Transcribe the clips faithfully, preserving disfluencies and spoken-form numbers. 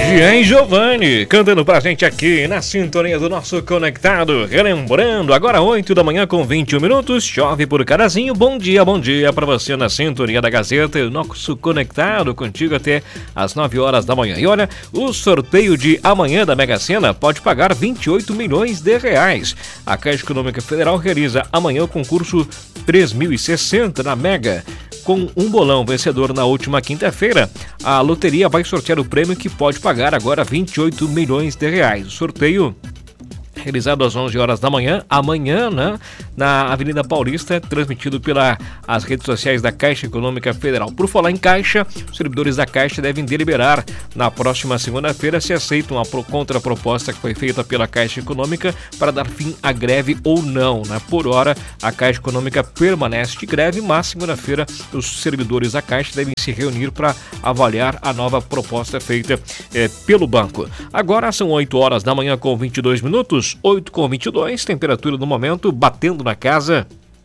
Jean e Giovanni cantando pra gente aqui na sintonia do nosso Conectado. Relembrando, agora oito da manhã com vinte e um minutos, chove por Carazinho. Bom dia, bom dia pra você na sintonia da Gazeta e o nosso Conectado contigo até as nove horas da manhã. E olha, o sorteio de amanhã da Mega Sena pode pagar vinte e oito milhões de reais. A Caixa Econômica Federal realiza amanhã o concurso três mil e sessenta na Mega. Com um bolão vencedor na última quinta-feira, a loteria vai sortear o prêmio que pode pagar agora vinte e oito milhões de reais. O sorteio realizado às onze horas da manhã, amanhã, né, na Avenida Paulista, transmitido pelas redes sociais da Caixa Econômica Federal. Por falar em Caixa, os servidores da Caixa devem deliberar na próxima segunda-feira se aceitam a contraproposta que foi feita pela Caixa Econômica para dar fim à greve ou não, né? Por hora, a Caixa Econômica permanece de greve, mas segunda-feira os servidores da Caixa devem se reunir para avaliar a nova proposta feita eh, pelo banco. Agora são oito horas da manhã com vinte e dois minutos. oito com vinte e dois, temperatura no momento batendo na casa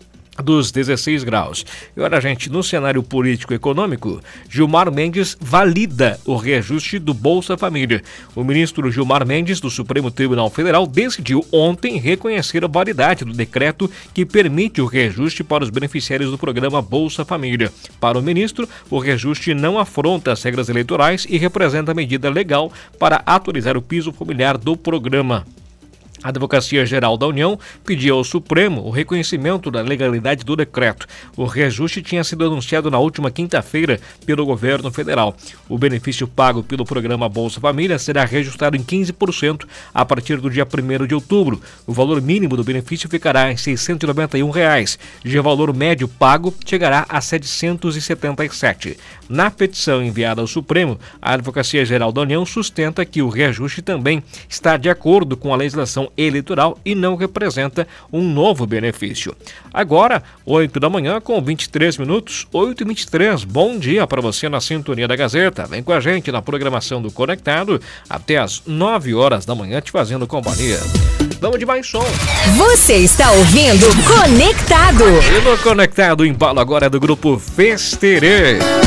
dos dezesseis graus. E olha, gente, no cenário político e econômico, Gilmar Mendes valida o reajuste do Bolsa Família. O ministro Gilmar Mendes, do Supremo Tribunal Federal, decidiu ontem reconhecer a validade do decreto que permite o reajuste para os beneficiários do programa Bolsa Família. Para o ministro, o reajuste não afronta as regras eleitorais e representa a medida legal para atualizar o piso familiar do programa. A Advocacia Geral da União pediu ao Supremo o reconhecimento da legalidade do decreto. O reajuste tinha sido anunciado na última quinta-feira pelo governo federal. O benefício pago pelo programa Bolsa Família será reajustado em quinze por cento a partir do dia primeiro de outubro. O valor mínimo do benefício ficará em seiscentos e noventa e um reais. Já o valor médio pago chegará a setecentos e setenta e sete. Na petição enviada ao Supremo, a Advocacia Geral da União sustenta que o reajuste também está de acordo com a legislação eleitoral e não representa um novo benefício. Agora, oito da manhã com vinte e três minutos, oito e vinte e três. Bom dia para você na sintonia da Gazeta. Vem com a gente na programação do Conectado até as nove horas da manhã te fazendo companhia. Vamos de mais som. Você está ouvindo Conectado. E no Conectado, o embalo agora é do grupo Festerê.